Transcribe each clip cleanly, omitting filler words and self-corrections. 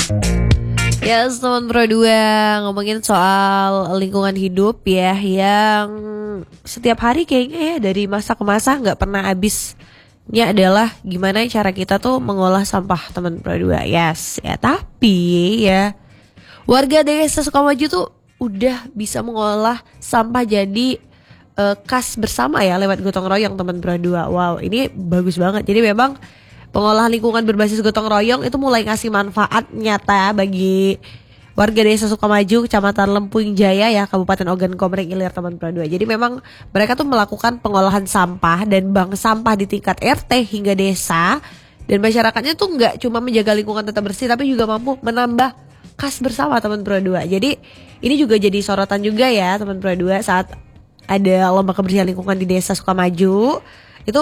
Ya, teman Pro 2 ngomongin soal lingkungan hidup ya, yang setiap hari kayaknya ya dari masa ke masa nggak pernah habisnya adalah gimana cara kita tuh mengolah sampah, teman Pro 2. Yes, ya tapi ya warga desa Sukamaju tuh udah bisa mengolah sampah jadi kas bersama ya lewat gotong royong, teman Pro 2. Wow, ini bagus banget. Jadi memang pengolahan lingkungan berbasis gotong royong itu mulai ngasih manfaat nyata bagi warga desa Sukamaju, Kecamatan Lempuing Jaya ya, Kabupaten Ogan Komering Ilir, teman Pro 2. Jadi memang mereka tuh melakukan pengolahan sampah dan bank sampah di tingkat RT hingga desa. Dan masyarakatnya tuh nggak cuma menjaga lingkungan tetap bersih, tapi juga mampu menambah kas bersama, teman Pro 2. Jadi ini juga jadi sorotan juga ya, teman Pro 2, saat ada lomba kebersihan lingkungan di desa Sukamaju. Itu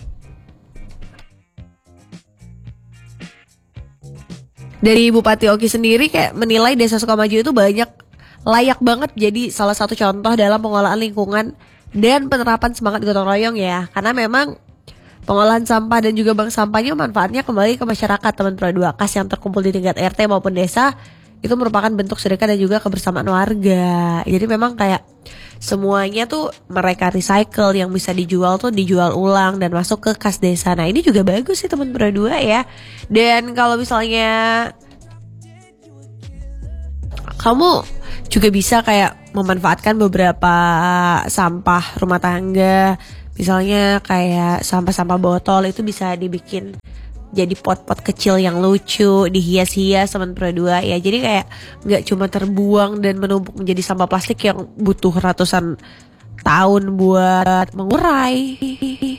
dari Bupati Oki sendiri kayak menilai desa Sukamaju itu layak banget jadi salah satu contoh dalam pengolahan lingkungan dan penerapan semangat gotong royong ya. Karena memang pengolahan sampah dan juga bank sampahnya manfaatnya kembali ke masyarakat, teman Pro 2. Kas yang terkumpul di tingkat RT maupun desa itu merupakan bentuk sedekah dan juga kebersamaan warga. Jadi memang kayak semuanya tuh mereka recycle, yang bisa dijual tuh dijual ulang dan masuk ke kas desa. Nah ini juga bagus sih, teman Pro 2 ya. Dan kalau misalnya kamu juga bisa kayak memanfaatkan beberapa sampah rumah tangga, misalnya kayak sampah-sampah botol itu bisa dibikin jadi pot-pot kecil yang lucu, dihias-hias, teman Pro 2 ya. Jadi kayak nggak cuma terbuang dan menumpuk menjadi sampah plastik yang butuh ratusan tahun buat mengurai.